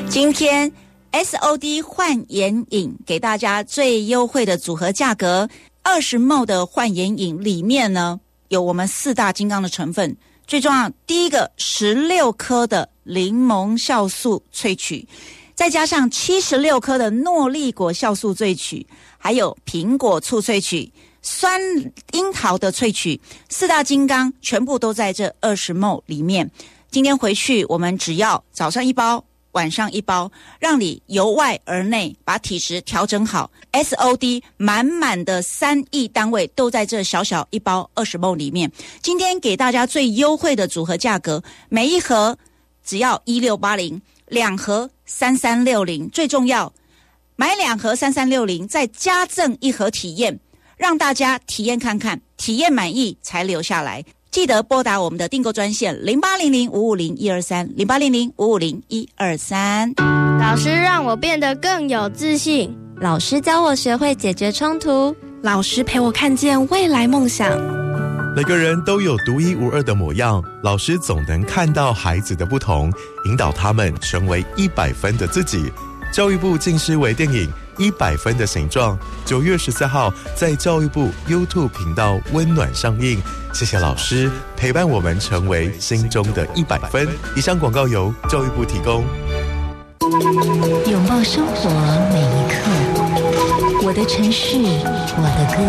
今天 SOD 焕颜饮给大家最优惠的组合价格，20ml 的焕颜饮里面呢有我们4大金刚的成分，最重要第一个16颗的柠檬酵素萃取，再加上76颗的诺丽果酵素萃取，还有苹果醋萃取，酸樱桃的萃取，4大金刚全部都在这20ml里面。今天回去我们只要早上1包，晚上1包，让你由外而内把体质调整好。 SOD 满满的3亿单位都在这小小1包20ml里面。今天给大家最优惠的组合价格，每一盒只要1680，两盒3360，最重要买2盒3360，再加赠1盒体验，让大家体验看看，体验满意才留下来。记得拨打我们的订购专线0800550123 0800550123。 老师让我变得更有自信， 老师教我学会解决冲突， 老师陪我看见未来梦想。 每个人都有独一无二的模样，老师总能看到孩子的不同，引导他们成为100分的自己。教育部近视微电影100分的形状，9月14号在教育部 YouTube 频道温暖上映。谢谢老师陪伴我们成为心中的100分。以上广告由教育部提供。 拥抱生活每一刻，我的城市，我的歌。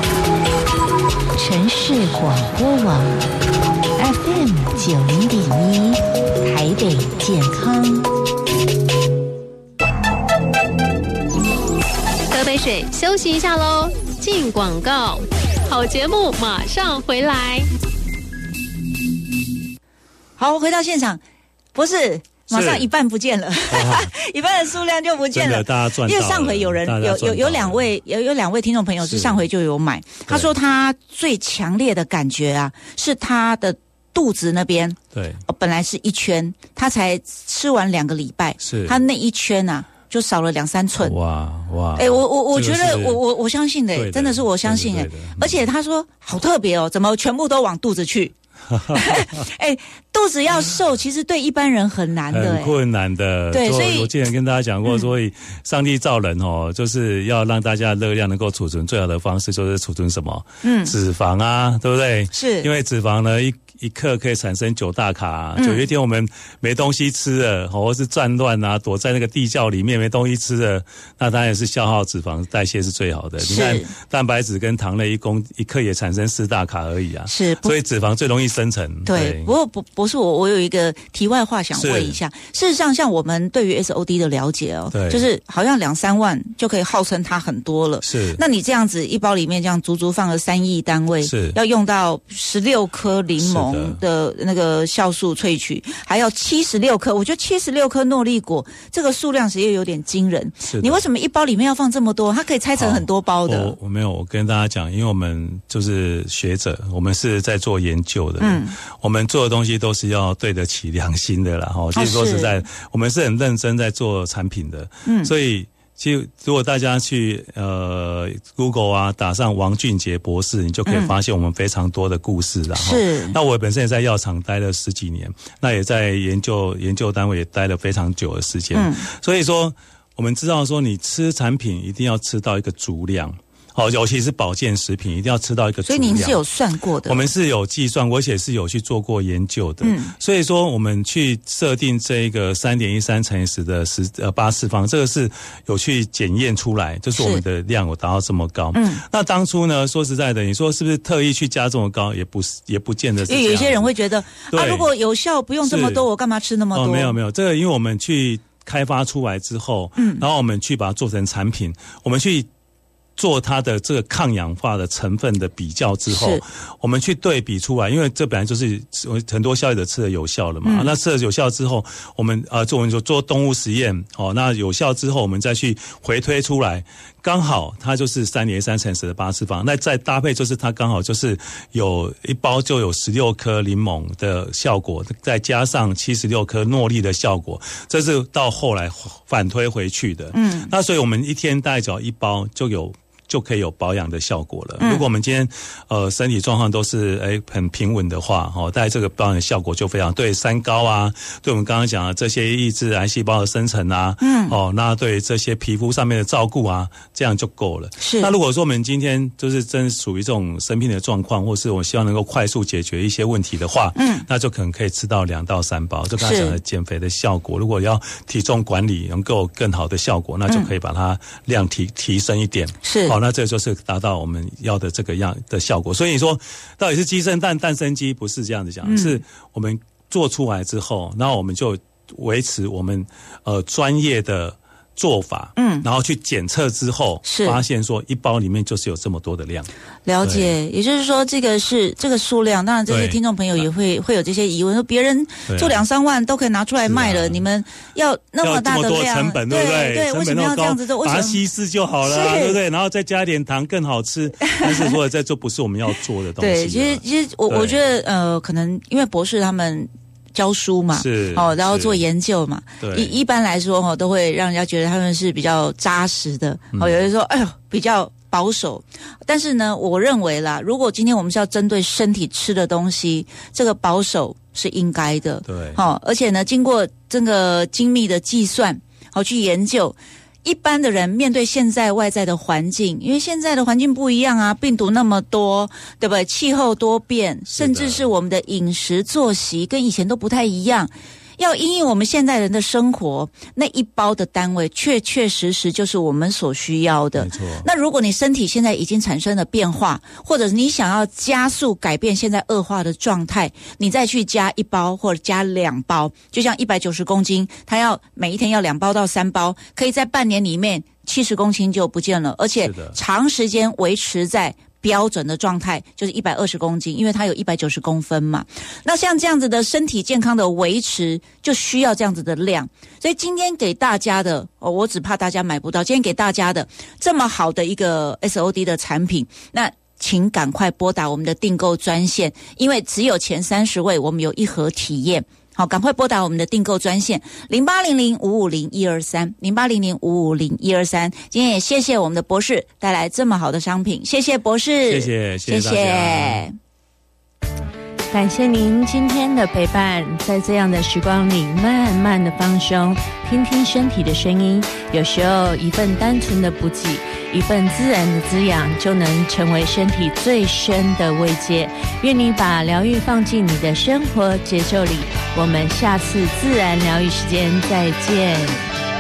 城市广播网 FM 90.1，台北健康。 喝杯水休息一下咯，进广告，好节目马上回来。 好，回到现场，不是马上一半不见了，一半的数量就不见了。 大家赚到了， 因为上回有人有两位听众朋友是上回就有买，他说他最强烈的感觉啊，是他的肚子那边， 对， 本来是1圈，他才吃完2个礼拜，是他那1圈啊就少了2-3寸。哇！我觉得我相信的，真的是我相信的。而且他说好特别哦，怎么全部都往肚子去？肚子要瘦，其实对一般人很难的， 很困难的。对，所以我之前跟大家讲过，所以上帝造人哦，就是要让大家热量能够储存，最好的方式就是储存什么？脂肪啊，对不对？是，因为脂肪呢一克可以产生9大卡。有一天我们没东西吃了，或是战乱啊，躲在那个地窖里面没东西吃了，那当然是消耗脂肪代谢是最好的。你看蛋白质跟糖类一克也产生4大卡而已啊。是，所以脂肪最容易生成。 对，不过不是我有一个题外话想问一下。事实上，像我们对于 SOD 的了解哦，就是好像2-3万就可以号称它很多了。是，那你这样子1包里面这样足足放了3亿单位，是要用到16颗柠檬的那个酵素萃取，还要76颗，我觉得76颗诺丽果这个数量实在有点惊人。是，你为什么1包里面要放这么多？它可以拆成很多包的。 我没有，我跟大家讲，因为我们就是学者，我们是在做研究的，我们做的东西都是要对得起良心的啦。其实说实在，我们是很认真在做产品的，所以。其实，如果大家去Google 啊，打上王俊杰博士，你就可以发现我们非常多的故事啦。是。那我本身也在药厂待了10几年，那也在研究单位也待了非常久的时间。所以说，我们知道说，你吃产品一定要吃到一个足量。尤其是保健食品一定要吃到一个足量。 所以您是有算过的？ 我们是有计算，而且是有去做过研究的。所以说我们去设定这个 3.13 乘以10的8次方，这个是有去检验出来，就是我们的量有达到这么高。那当初呢，说实在的，你说是不是特意去加这么高？也不见得是这样。 因为有一些人会觉得如果有效不用这么多，我干嘛吃那么多？ 没有，这个因为我们去开发出来之后，然后我们去把它做成产品，我们去做它的这个抗氧化的成分的比较之后，我们去对比出来，因为这本来就是很多消费者吃的有效了嘛。那吃了有效之后，我们做动物实验，那有效之后，我们再去回推出来，刚好它就是3.13乘以10的8次方。那再搭配就是它刚好就是有一包就有16颗柠檬的效果，再加上76颗诺丽的效果，这是到后来反推回去的。那所以我们一天大概只要1包就有就可以有保养的效果了。如果我们今天身体状况都是很平稳的话，大概这个保养的效果就非常对三高啊，对我们刚刚讲的这些抑制癌细胞的生成啊，那对这些皮肤上面的照顾啊，这样就够了。 是。 那如果说我们今天就是真属于这种生病的状况，或是我希望能够快速解决一些问题的话，那就可能可以吃到2到3包，就刚才讲的减肥的效果。如果要体重管理能够更好的效果，那就可以把它量提升一点。 是。 那这就是达到我们要的这个样的效果。所以你说到底是鸡生蛋，蛋生鸡，不是这样子讲，是我们做出来之后，然后我们就维持我们专业的做法，然后去检测之后，发现说一包里面就是有这么多的量。 了解，也就是说这个数量，当然这些听众朋友也会有这些疑问，说别人做2-3万都可以拿出来卖了，你们要那么大的量， 要这么多成本，对不对？ 对，为什么要这样子做？ 把它稀释就好了，对不对？然后再加点糖更好吃。但是说这就不是我们要做的东西。 对，其实我觉得可能因为博士他们教书嘛，然后做研究嘛，一般来说都会让人家觉得他们是比较扎实的，有人说比较保守，但是呢，我认为啦，如果今天我们是要针对身体吃的东西，这个保守是应该的， 对， 而且呢，经过这个精密的计算，去研究。一般的人面对现在外在的环境，因为现在的环境不一样啊，病毒那么多，对不对？气候多变，甚至是我们的饮食作息跟以前都不太一样。要因应我们现在人的生活，那一包的单位确确实实就是我们所需要的。 没错。 那如果你身体现在已经产生了变化，或者你想要加速改变现在恶化的状态，你再去加1包或者加2包，就像190公斤，它要每一天要2包到3包，可以在半年里面70公斤就不见了，而且长时间维持在标准的状态，就是120公斤，因为它有190公分嘛。那像这样子的身体健康的维持，就需要这样子的量。所以今天给大家的，我只怕大家买不到，今天给大家的这么好的一个 SOD 的产品，那请赶快拨打我们的订购专线，因为只有前30位我们有1盒体验。好，赶快拨打我们的订购专线0800-550-123 0800-550-123。今天也谢谢我们的博士带来这么好的商品，谢谢博士， 谢谢大家。 感谢您今天的陪伴，在这样的时光里慢慢的放松，听听身体的声音，有时候一份单纯的补给，一份自然的滋养，就能成为身体最深的慰藉。愿你把疗愈放进你的生活节奏里，我们下次自然疗愈时间再见。